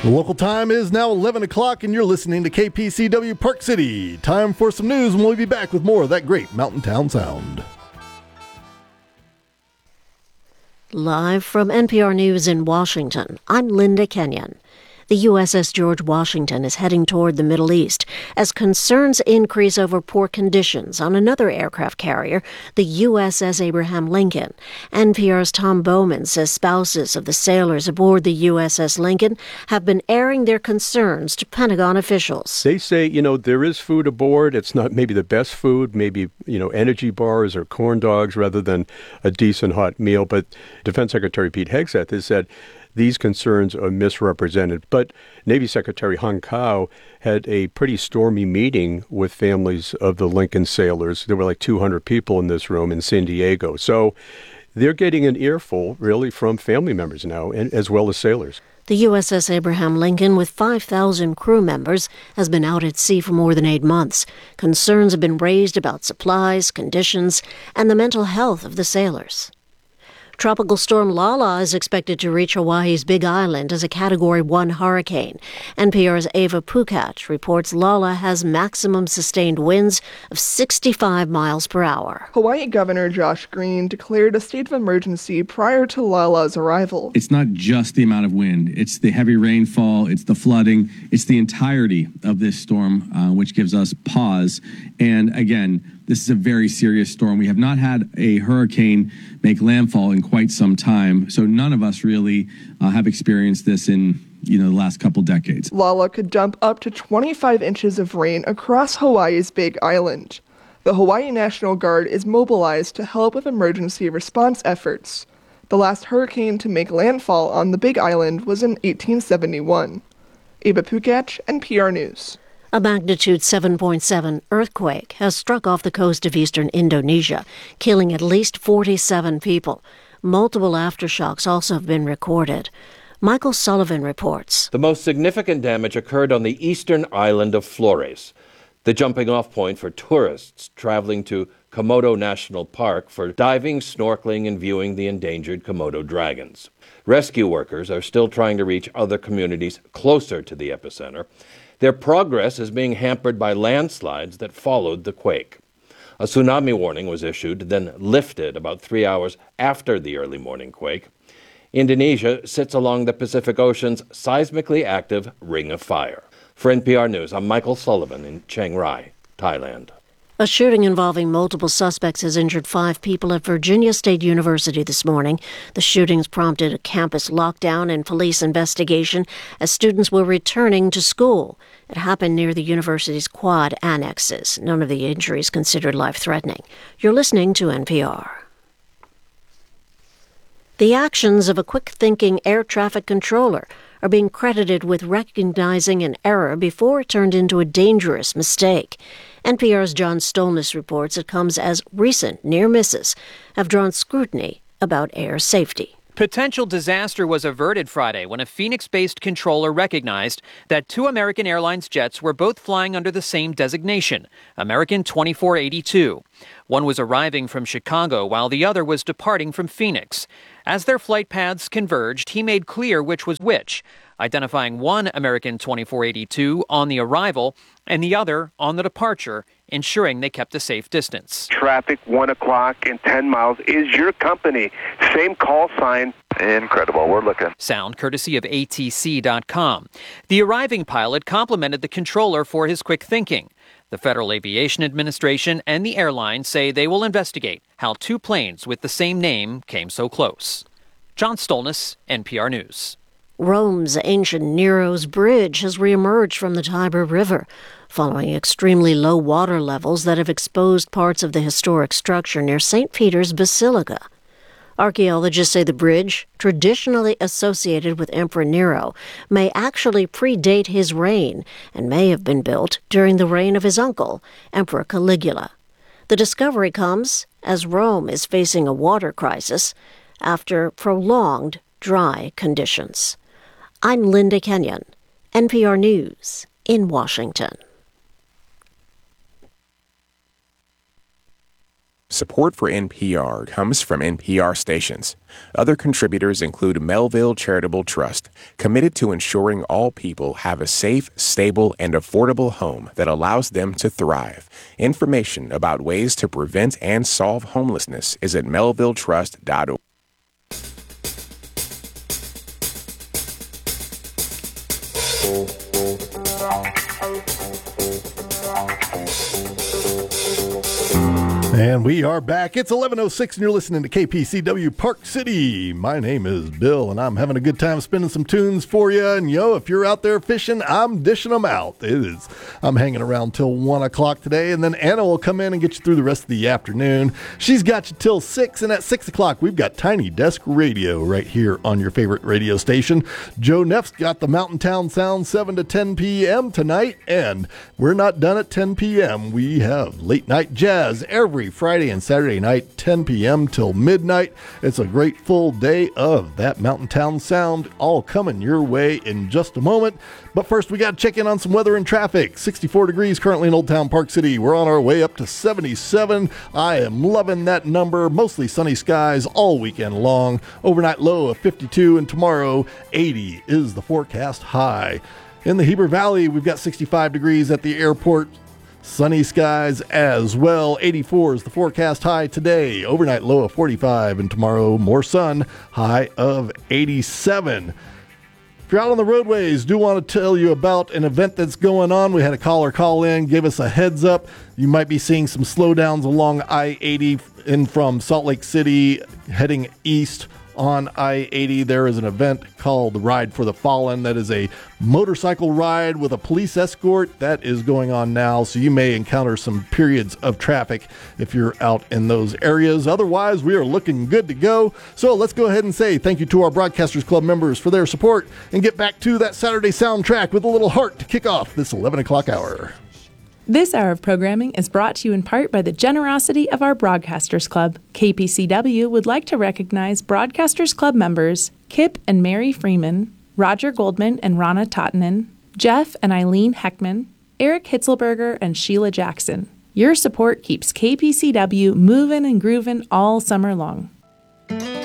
The local time is now 11 o'clock, and you're listening to KPCW Park City. Time for some news, and we'll be back with more of that great Mountain Town sound. Live from NPR News in Washington, I'm Linda Kenyon. The USS George Washington is heading toward the Middle East as concerns increase over poor conditions on another aircraft carrier, the USS Abraham Lincoln. NPR's Tom Bowman says spouses of the sailors aboard the USS Lincoln have been airing their concerns to Pentagon officials. They say, there is food aboard. It's not maybe the best food, maybe, energy bars or corn dogs rather than a decent hot meal. But Defense Secretary Pete Hegseth has said these concerns are misrepresented. But Navy Secretary Hung Kao had a pretty stormy meeting with families of the Lincoln sailors. There were like 200 people in this room in San Diego. So they're getting an earful, really, from family members now, and as well as sailors. The USS Abraham Lincoln, with 5,000 crew members, has been out at sea for more than 8 months. Concerns have been raised about supplies, conditions, and the mental health of the sailors. Tropical storm Lala is expected to reach Hawaii's Big Island as a Category 1 hurricane. NPR's Ava Pukat reports Lala has maximum sustained winds of 65 miles per hour. Hawaii Governor Josh Green declared a state of emergency prior to Lala's arrival. It's not just the amount of wind. It's the heavy rainfall. It's the flooding. It's the entirety of this storm, which gives us pause. And again, this is a very serious storm. We have not had a hurricane make landfall in quite some time, so none of us really have experienced this in the last couple decades. Lala could dump up to 25 inches of rain across Hawaii's Big Island. The Hawaii National Guard is mobilized to help with emergency response efforts. The last hurricane to make landfall on the Big Island was in 1871. Ava Pukat, NPR News. A magnitude 7.7 earthquake has struck off the coast of eastern Indonesia, killing at least 47 people. Multiple aftershocks also have been recorded. Michael Sullivan reports. The most significant damage occurred on the eastern island of Flores, the jumping-off point for tourists traveling to Komodo National Park for diving, snorkeling, and viewing the endangered Komodo dragons. Rescue workers are still trying to reach other communities closer to the epicenter. Their progress is being hampered by landslides that followed the quake. A tsunami warning was issued, then lifted about 3 hours after the early morning quake. Indonesia sits along the Pacific Ocean's seismically active Ring of Fire. For NPR News, I'm Michael Sullivan in Chiang Rai, Thailand. A shooting involving multiple suspects has injured 5 people at Virginia State University this morning. The shootings prompted a campus lockdown and police investigation as students were returning to school. It happened near the university's quad annexes. None of the injuries considered life-threatening. You're listening to NPR. The actions of a quick-thinking air traffic controller are being credited with recognizing an error before it turned into a dangerous mistake. NPR's John Stolnis reports it comes as recent near misses have drawn scrutiny about air safety. Potential disaster was averted Friday when a Phoenix-based controller recognized that 2 American Airlines jets were both flying under the same designation, American 2482. One was arriving from Chicago while the other was departing from Phoenix. As their flight paths converged, he made clear which was which, identifying one American 2482 on the arrival and the other on the departure, ensuring they kept a safe distance. Traffic, 1 o'clock and 10 miles is your company. Same call sign. Incredible. We're looking. Sound courtesy of ATC.com. The arriving pilot complimented the controller for his quick thinking. The Federal Aviation Administration and the airline say they will investigate how 2 planes with the same name came so close. John Stolnis, NPR News. Rome's ancient Nero's Bridge has reemerged from the Tiber River, following extremely low water levels that have exposed parts of the historic structure near St. Peter's Basilica. Archaeologists say the bridge, traditionally associated with Emperor Nero, may actually predate his reign and may have been built during the reign of his uncle, Emperor Caligula. The discovery comes as Rome is facing a water crisis after prolonged dry conditions. I'm Linda Kenyon, NPR News in Washington. Support for NPR comes from NPR stations. Other contributors include Melville Charitable Trust, committed to ensuring all people have a safe, stable, and affordable home that allows them to thrive. Information about ways to prevent and solve homelessness is at melvilletrust.org. And we are back. It's 11:06 and you're listening to KPCW Park City. My name is Bill and I'm having a good time spinning some tunes for you. And if you're out there fishing, I'm dishing them out. I'm hanging around till 1 o'clock today, and then Anna will come in and get you through the rest of the afternoon. She's got you till 6, and at 6 o'clock we've got Tiny Desk Radio right here on your favorite radio station. Joe Neff's got the Mountain Town Sound 7 to 10 p.m. tonight, and we're not done at 10 p.m. We have late night jazz every Friday and Saturday night, 10 p.m. till midnight. It's a great full day of that Mountain Town Sound, all coming your way in just a moment. But first, we got to check in on some weather and traffic. 64 degrees currently in Old Town Park City. We're on our way up to 77. I am loving that number. Mostly sunny skies all weekend long. Overnight low of 52, and tomorrow 80 is the forecast high. In the Heber Valley, we've got 65 degrees at the airport. Sunny skies as well. 84 is the forecast high today. Overnight low of 45, and tomorrow more sun, high of 87. If you're out on the roadways, do want to tell you about an event that's going on. We had a caller call in, give us a heads up. You might be seeing some slowdowns along I-80 in from Salt Lake City heading east. On I-80, there is an event called the Ride for the Fallen. That is a motorcycle ride with a police escort that is going on now, so you may encounter some periods of traffic if you're out in those areas. Otherwise, we are looking good to go. So let's go ahead and say thank you to our Broadcasters Club members for their support and get back to that Saturday soundtrack with a little heart to kick off this 11 o'clock hour. This hour of programming is brought to you in part by the generosity of our Broadcasters Club. KPCW would like to recognize Broadcasters Club members Kip and Mary Freeman, Roger Goldman and Rana Tottanen, Jeff and Eileen Heckman, Eric Hitzelberger and Sheila Jackson. Your support keeps KPCW moving and grooving all summer long.